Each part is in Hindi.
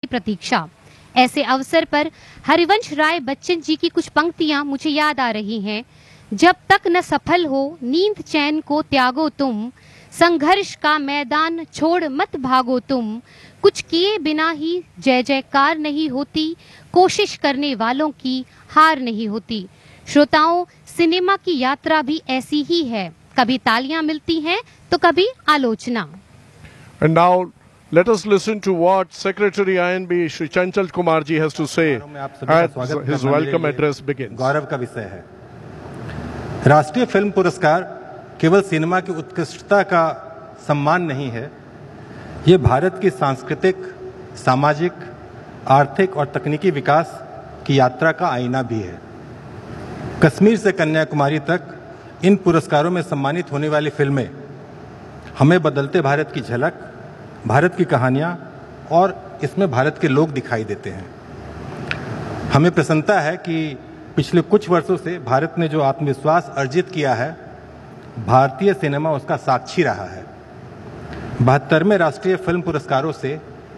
प्रतीक्षा। ऐसे अवसर पर हरिवंश राय बच्चन जी की कुछ पंक्तियां मुझे याद आ रही हैं। जब तक न सफल हो नींद चैन को त्यागो तुम, संघर्ष का मैदान छोड़ मत भागो तुम, कुछ किए बिना ही जय जयकार नहीं होती, कोशिश करने वालों की हार नहीं होती। श्रोताओं, सिनेमा की यात्रा भी ऐसी ही है, कभी तालियां मिलती हैं तो कभी आलोचना। And now let us listen to what Secretary INB Shri Chanchal Kumar ji has to say as his welcome address begins. गौरव का विषय है। राष्ट्रीय फिल्म पुरस्कार केवल सिनेमा की उत्कृष्टता का सम्मान नहीं है, ये भारत की सांस्कृतिक, सामाजिक, आर्थिक और तकनीकी विकास की यात्रा का आईना भी है। कश्मीर से कन्याकुमारी तक इन पुरस्कारों में सम्मानित होने वाली फिल्में हमें बदलते भारत की झलक, भारत की कहानियाँ और इसमें भारत के लोग दिखाई देते हैं। हमें प्रसन्नता है कि पिछले कुछ वर्षों से भारत ने जो आत्मविश्वास अर्जित किया है, भारतीय सिनेमा उसका साक्षी रहा है। 72वें राष्ट्रीय फिल्म पुरस्कारों से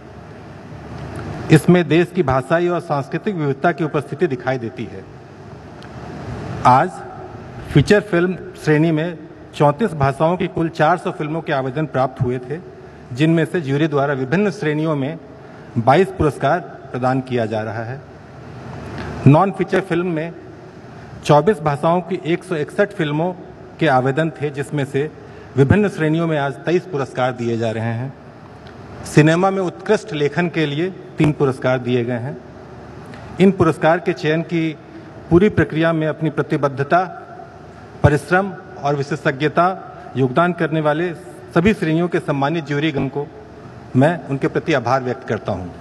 इसमें देश की भाषाई और सांस्कृतिक विविधता की उपस्थिति दिखाई देती है। आज फीचर फिल्म श्रेणी में 34 भाषाओं की कुल 400 फिल्मों के आवेदन प्राप्त हुए थे, जिनमें से जूरी द्वारा विभिन्न श्रेणियों में 22 पुरस्कार प्रदान किया जा रहा है। नॉन फीचर फिल्म में 24 भाषाओं की 161 फिल्मों के आवेदन थे, जिसमें से विभिन्न श्रेणियों में आज 23 पुरस्कार दिए जा रहे हैं। सिनेमा में उत्कृष्ट लेखन के लिए 3 पुरस्कार दिए गए हैं। इन पुरस्कार के चयन की पूरी प्रक्रिया में अपनी प्रतिबद्धता, परिश्रम और विशेषज्ञता योगदान करने वाले सभी श्रेणियों के सम्मानित ज्यूरीगण को मैं उनके प्रति आभार व्यक्त करता हूं।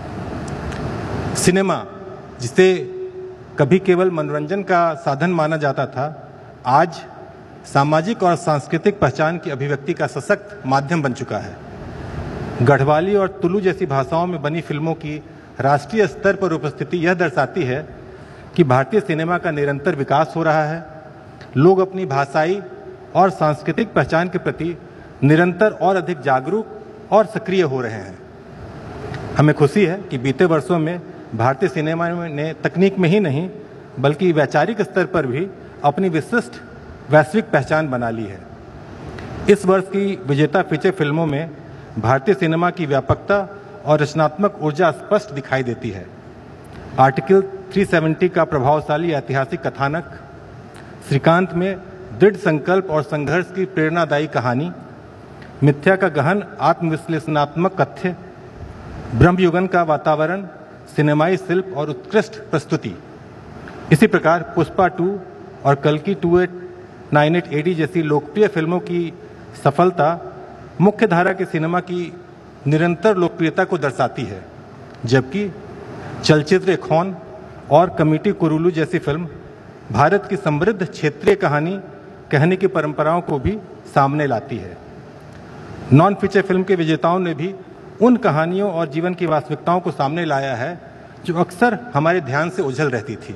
सिनेमा, जिसे कभी केवल मनोरंजन का साधन माना जाता था, आज सामाजिक और सांस्कृतिक पहचान की अभिव्यक्ति का सशक्त माध्यम बन चुका है। गढ़वाली और तुलु जैसी भाषाओं में बनी फिल्मों की राष्ट्रीय स्तर पर उपस्थिति यह दर्शाती है कि भारतीय सिनेमा का निरंतर विकास हो रहा है। लोग अपनी भाषाई और सांस्कृतिक पहचान के प्रति निरंतर और अधिक जागरूक और सक्रिय हो रहे हैं। हमें खुशी है कि बीते वर्षों में भारतीय सिनेमा ने तकनीक में ही नहीं बल्कि वैचारिक स्तर पर भी अपनी विशिष्ट वैश्विक पहचान बना ली है। इस वर्ष की विजेता फीचर फिल्मों में भारतीय सिनेमा की व्यापकता और रचनात्मक ऊर्जा स्पष्ट दिखाई देती है। आर्टिकल 370 का प्रभावशाली ऐतिहासिक कथानक, श्रीकांत में दृढ़ संकल्प और संघर्ष की प्रेरणादायी कहानी, मिथ्या का गहन आत्मविश्लेषणात्मक कथ्य, ब्रह्मयुगन का वातावरण, सिनेमाई शिल्प और उत्कृष्ट प्रस्तुति। इसी प्रकार पुष्पा 2 और कल्कि 2898 AD जैसी लोकप्रिय फिल्मों की सफलता मुख्य धारा के सिनेमा की निरंतर लोकप्रियता को दर्शाती है, जबकि चलचित्र खौन और कमिटी कुरुलू जैसी फिल्म भारत की समृद्ध क्षेत्रीय कहानी कहने की परंपराओं को भी सामने लाती है। नॉन फीचर फिल्म के विजेताओं ने भी उन कहानियों और जीवन की वास्तविकताओं को सामने लाया है जो अक्सर हमारे ध्यान से ओझल रहती थी।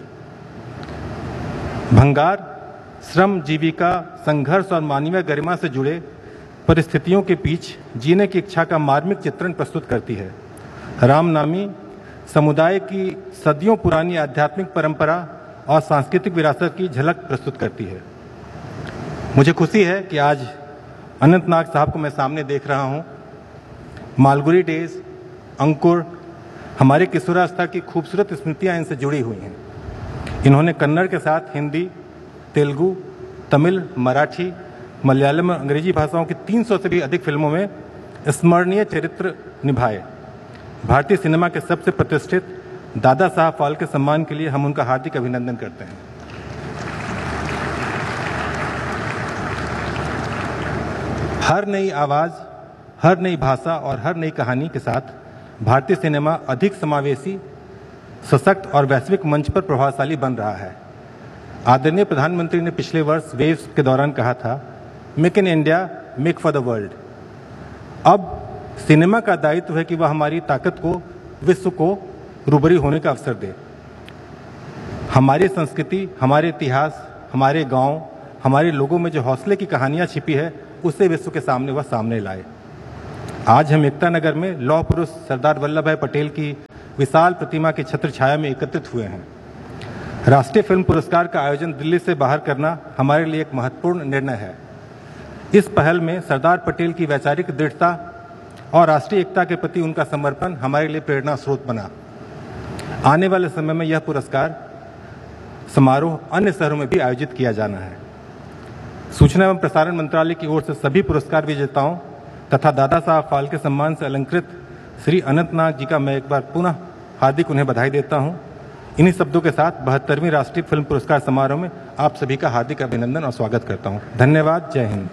भंगार, श्रम, जीविका, संघर्ष और मानवीय गरिमा से जुड़े परिस्थितियों के बीच जीने की इच्छा का मार्मिक चित्रण प्रस्तुत करती है। रामनामी समुदाय की सदियों पुरानी आध्यात्मिक परंपरा और सांस्कृतिक विरासत की झलक प्रस्तुत करती है। मुझे खुशी है कि आज अनंतनाग साहब को मैं सामने देख रहा हूं। मालगुडी डेज, अंकुर, हमारे किशोरावस्था की खूबसूरत स्मृतियां इनसे जुड़ी हुई हैं। इन्होंने कन्नड़ के साथ हिंदी, तेलुगु, तमिल, मराठी, मलयालम और अंग्रेजी भाषाओं की 300 से भी अधिक फिल्मों में स्मरणीय चरित्र निभाए। भारतीय सिनेमा के सबसे प्रतिष्ठित दादा साहब फाल्के सम्मान के लिए हम उनका हार्दिक अभिनंदन करते हैं। हर नई आवाज, हर नई भाषा और हर नई कहानी के साथ भारतीय सिनेमा अधिक समावेशी, सशक्त और वैश्विक मंच पर प्रभावशाली बन रहा है। आदरणीय प्रधानमंत्री ने पिछले वर्ष वेव्स के दौरान कहा था, make in India, make for the world. अब सिनेमा का दायित्व है कि वह हमारी ताकत को विश्व को रूबरी होने का अवसर दे। हमारी संस्कृति, हमारे इतिहास, हमारे गांव, हमारे लोगों में जो हौसले की कहानियां छिपी है, उसे विश्व के सामने वह सामने लाए। आज हम एकता नगर में लौह पुरुष सरदार वल्लभ भाई पटेल की विशाल प्रतिमा की छत्र छाया में एकत्रित हुए हैं। राष्ट्रीय फिल्म पुरस्कार का आयोजन दिल्ली से बाहर करना हमारे लिए एक महत्वपूर्ण निर्णय है। इस पहल में सरदार पटेल की वैचारिक दृढ़ता और राष्ट्रीय एकता के प्रति उनका समर्पण हमारे लिए प्रेरणा स्रोत बना। आने वाले समय में यह पुरस्कार समारोह अन्य शहरों में भी आयोजित किया जाना है। सूचना एवं प्रसारण मंत्रालय की ओर से सभी पुरस्कार विजेताओं तथा दादा साहब फाल्के सम्मान से अलंकृत श्री अनंतनाग जी का मैं एक बार पुनः हार्दिक उन्हें बधाई देता हूं। इन्हीं शब्दों के साथ 72वीं राष्ट्रीय फिल्म पुरस्कार समारोह में आप सभी का हार्दिक अभिनंदन और स्वागत करता हूं। धन्यवाद। जय हिंद।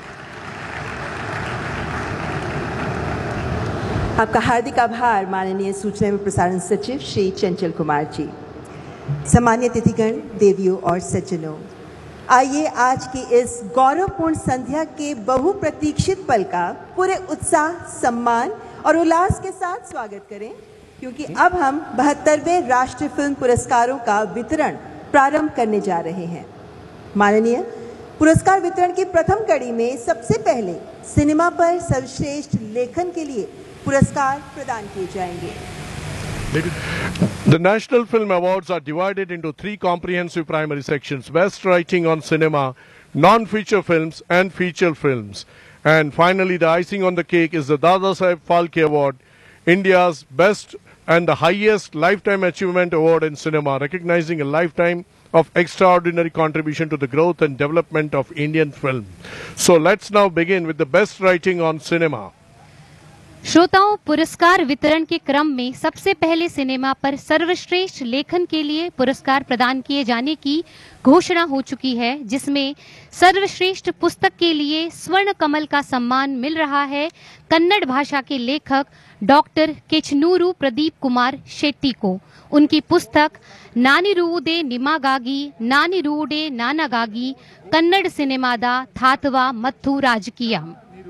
आपका हार्दिक आभार माननीय सूचना एवं प्रसारण सचिव श्री चंचल कुमार जी। सम्मान्य अतिथिगण, देवियों और सज्जनों, आइए आज की इस गौरवपूर्ण संध्या के बहुप्रतीक्षित पल का पूरे उत्साह, सम्मान और उल्लास के साथ स्वागत करें, क्योंकि अब हम 72वें राष्ट्रीय फिल्म पुरस्कारों का वितरण प्रारंभ करने जा रहे हैं। माननीय पुरस्कार वितरण की प्रथम कड़ी में सबसे पहले सिनेमा पर सर्वश्रेष्ठ लेखन के लिए पुरस्कार प्रदान किए जाएंगे। The National Film Awards are divided into 3 comprehensive primary sections: Best Writing on Cinema, Non-Feature Films and Feature Films. And finally, the icing on the cake is the Dada Saheb Phalke Award, India's best and the highest lifetime achievement award in cinema, recognizing a lifetime of extraordinary contribution to the growth and development of Indian film. So let's now begin with the Best Writing on Cinema. श्रोताओं, पुरस्कार वितरण के क्रम में सबसे पहले सिनेमा पर सर्वश्रेष्ठ लेखन के लिए पुरस्कार प्रदान किए जाने की घोषणा हो चुकी है, जिसमें सर्वश्रेष्ठ पुस्तक के लिए स्वर्ण कमल का सम्मान मिल रहा है कन्नड़ भाषा के लेखक डॉक्टर केचनूरू प्रदीप कुमार शेट्टी को। उनकी पुस्तक नानिरुवुदे निमागागी नानिरुवुडे नानागागी कन्नड़ सिनेमादा थातवा मत्थु राजकीय।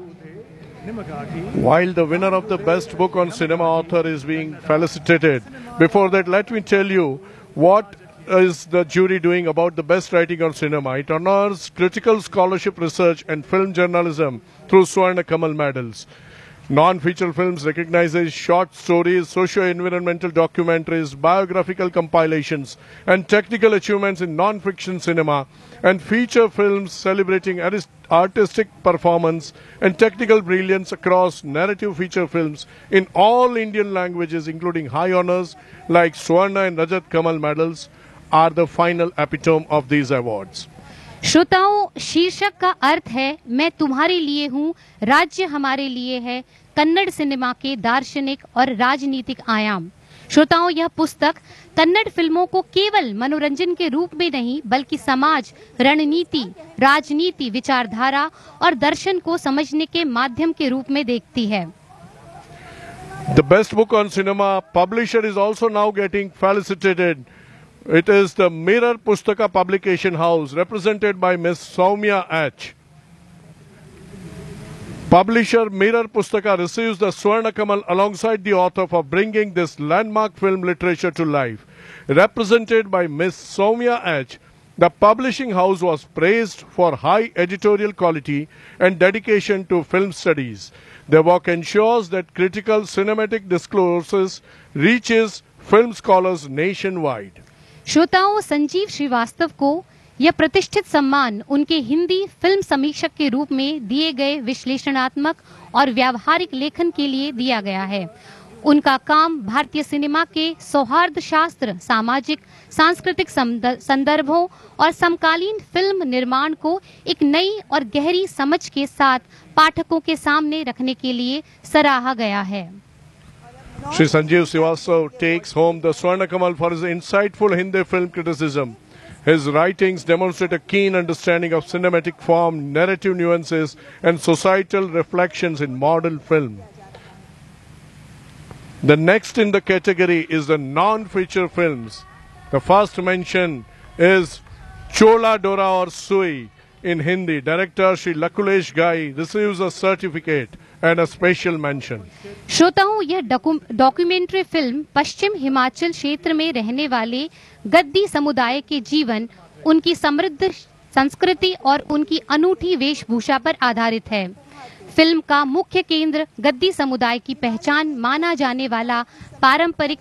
While the winner of the best book on cinema author is being felicitated, before that let me tell you what is the jury doing about the best writing on cinema. It honors critical scholarship research and film journalism through Swarna Kamal medals. Non-feature films recognizes short stories, socio-environmental documentaries, biographical compilations, and technical achievements in non-fiction cinema, and feature films celebrating artistic performance and technical brilliance across narrative feature films in all Indian languages, including high honors like Swarna and Rajat Kamal medals, are the final epitome of these awards. श्रोताओं, शीर्षक का अर्थ है मैं तुम्हारे लिए हूँ, राज्य हमारे लिए है, कन्नड़ सिनेमा के दार्शनिक और राजनीतिक आयाम। श्रोताओं, यह पुस्तक कन्नड़ फिल्मों को केवल मनोरंजन के रूप में नहीं बल्कि समाज, रणनीति, राजनीति, विचारधारा और दर्शन को समझने के माध्यम के रूप में देखती है। The best book on cinema publisher is also now getting felicitated. It is the Mirror Pustaka Publication House, represented by Ms. Soumya H. Publisher Mirror Pustaka receives the Swarna Kamal alongside the author for bringing this landmark film literature to life. Represented by Ms. Soumya H., the publishing house was praised for high editorial quality and dedication to film studies. Their work ensures that critical cinematic discourses reaches film scholars nationwide. श्रोताओं, संजीव श्रीवास्तव को यह प्रतिष्ठित सम्मान उनके हिंदी फिल्म समीक्षक के रूप में दिए गए विश्लेषणात्मक और व्यावहारिक लेखन के लिए दिया गया है। उनका काम भारतीय सिनेमा के सौहार्द शास्त्र, सामाजिक सांस्कृतिक संदर्भों और समकालीन फिल्म निर्माण को एक नई और गहरी समझ के साथ पाठकों के सामने रखने के लिए सराहा गया है। Shri Sanjeev Srivastava takes home the Swarna Kamal for his insightful Hindi film criticism. His writings demonstrate a keen understanding of cinematic form, narrative nuances, and societal reflections in modern film. The next in the category is the non-feature films. The first mention is Chola Dora or Sui in Hindi. Director Shri Lakulesh Gai receives a certificate and a special mention. श्रोताओं, यह डॉक्यूमेंट्री फिल्म पश्चिम हिमाचल क्षेत्र में रहने वाले गद्दी समुदाय के जीवन, उनकी समृद्ध संस्कृति और उनकी अनूठी वेशभूषा पर आधारित है। फिल्म का मुख्य केंद्र गद्दी समुदाय की पहचान माना जाने वाला पारंपरिक